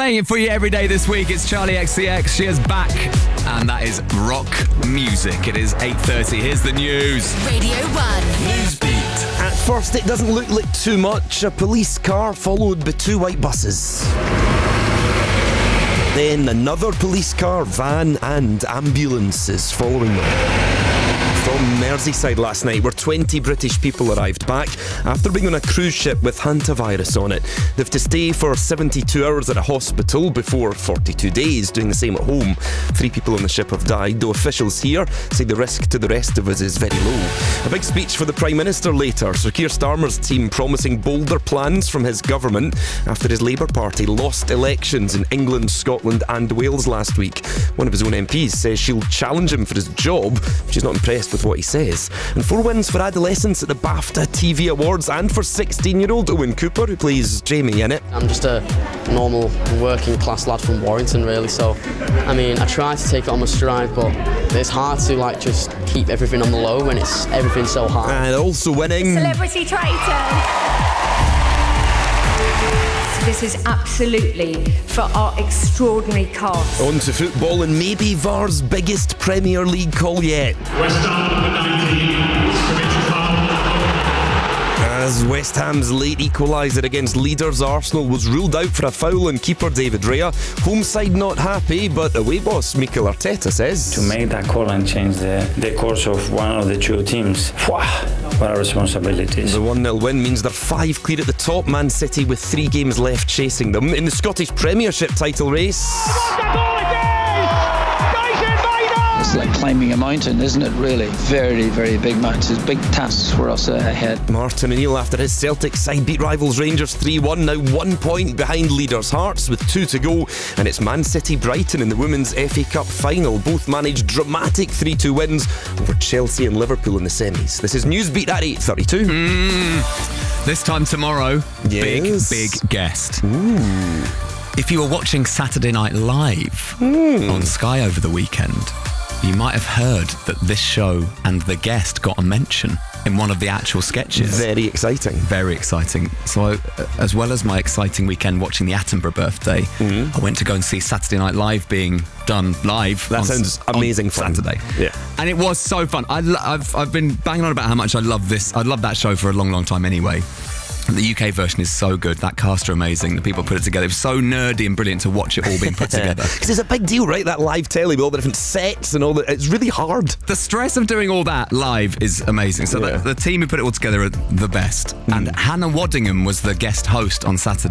Playing it for you every day this week. It's Charlie XCX. She is back, and that is rock music. It is 8:30. Here's the news. Radio 1. Newsbeat. At first, it doesn't look like too much. A police car followed by two white buses. Then another police car, van and ambulances following them. From Merseyside last night, where 20 British people arrived back after being on a cruise ship with hantavirus on it. They've to stay for 72 hours at a hospital before 42 days, doing the same at home. 3 people on the ship have died, though officials here say the risk to the rest of us is very low. A big speech for the Prime Minister later. Sir Keir Starmer's team promising bolder plans from his government after his Labour Party lost elections in England, Scotland and Wales last week. One of his own MPs says she'll challenge him for his job. She's not impressed with what he says. And 4 wins for adolescents at the BAFTA TV Awards, and for 16-year-old Owen Cooper, who plays Jamie in it. I'm just a normal working class lad from Warrington, really, so I mean, I try to take it on my stride, but it's hard to just keep everything on the low when everything's so hard. And also winning Celebrity Traitor. This is absolutely for our extraordinary cast. On to football and maybe VAR's biggest Premier League call yet. West Ham number 19, Scrimmage foul. As West Ham's late equaliser against leaders Arsenal was ruled out for a foul on keeper David Raya. Home side not happy, but away boss Mikel Arteta says, to make that call and change the course of one of the two teams, what a responsibility. The 1-0 win means they're 5 clear at the top. Man City with 3 games left chasing them in the Scottish Premiership title race. It's like climbing a mountain, isn't it, really? Very, very big matches, big tasks for us ahead. Martin O'Neill, after his Celtic side beat rivals Rangers 3-1, now 1 point behind leaders Hearts with 2 to go. And it's Man City Brighton in the Women's FA Cup final. Both managed dramatic 3-2 wins over Chelsea and Liverpool in the semis. This is Newsbeat at 8:32. This time tomorrow, Yes. big guest. Ooh. If you were watching Saturday Night Live on Sky over the weekend, you might have heard that this show and the guest got a mention in one of the actual sketches. Very exciting. Very exciting. So, as well as my exciting weekend watching the Attenborough birthday, I went to go and see Saturday Night Live being done live. That sounds amazing on fun. Saturday. Yeah. And it was so fun. I've been banging on about how much I love this. I love that show for a long, long time anyway. The UK version is so good. That cast are amazing. The people put it together. It was so nerdy and brilliant to watch it all being put together. Because it's a big deal, right? That live telly with all the different sets and all that. It's really hard. The stress of doing all that live is amazing. So Yeah. the team who put it all together are the best. And Hannah Waddingham was the guest host on Saturday.